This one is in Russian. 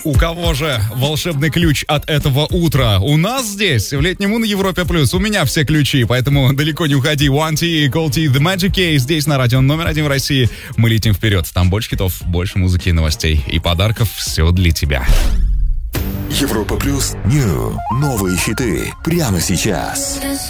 У кого же волшебный ключ от этого утра? У нас здесь, в Летнем на Европе Плюс. У меня все ключи, поэтому далеко не уходи. One T, Gold T, The Magic Key. Здесь на радио номер 1 в России. Мы летим вперед. Там больше хитов, больше музыки и новостей. И подарков. Все для тебя. Европа Плюс. New. Новые хиты. Прямо сейчас.